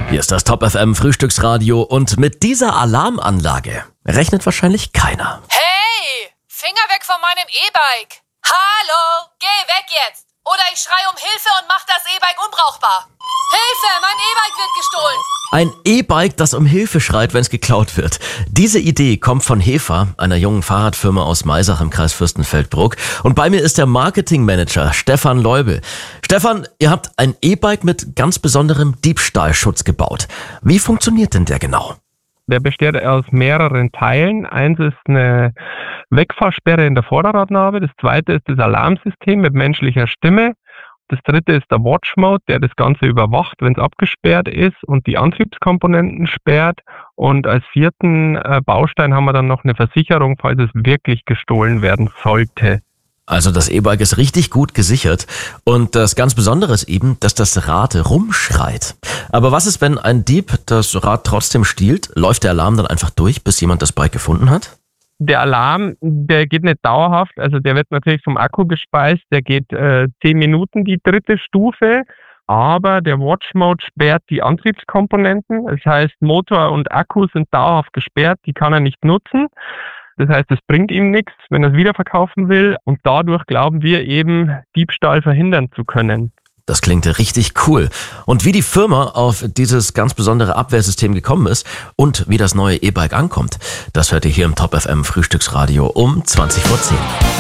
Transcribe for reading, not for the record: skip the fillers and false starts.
Hier ist das Top FM Frühstücksradio und mit dieser Alarmanlage rechnet wahrscheinlich keiner. Hey, Finger weg von meinem E-Bike. Hallo, geh weg jetzt. Oder ich schreie um Hilfe und mach das E-Bike unbrauchbar. Hilfe, mein E-Bike wird gestohlen. Ein E-Bike, das um Hilfe schreit, wenn es geklaut wird. Diese Idee kommt von Hefa, einer jungen Fahrradfirma aus Maisach im Kreis Fürstenfeldbruck. Und bei mir ist der Marketingmanager Stefan Leubel. Stefan, ihr habt ein E-Bike mit ganz besonderem Diebstahlschutz gebaut. Wie funktioniert denn der genau? Der besteht aus mehreren Teilen. Eins ist eine Wegfahrsperre in der Vorderradnabe. Das zweite ist das Alarmsystem mit menschlicher Stimme. Das dritte ist der Watch Mode, der das Ganze überwacht, wenn es abgesperrt ist und die Antriebskomponenten sperrt. Und als vierten Baustein haben wir dann noch eine Versicherung, falls es wirklich gestohlen werden sollte. Also das E-Bike ist richtig gut gesichert und das ganz Besondere ist eben, dass das Rad rumschreit. Aber was ist, wenn ein Dieb das Rad trotzdem stiehlt? Läuft der Alarm dann einfach durch, bis jemand das Bike gefunden hat? Der Alarm, der geht nicht dauerhaft, also der wird natürlich vom Akku gespeist, der geht 10 Minuten die dritte Stufe, aber der Watch Mode sperrt die Antriebskomponenten, das heißt Motor und Akku sind dauerhaft gesperrt, die kann er nicht nutzen. Das heißt, es bringt ihm nichts, wenn er es wiederverkaufen will und dadurch glauben wir eben, Diebstahl verhindern zu können. Das klingt richtig cool. Und wie die Firma auf dieses ganz besondere Abwehrsystem gekommen ist und wie das neue E-Bike ankommt, das hört ihr hier im Top FM Frühstücksradio um 20:10.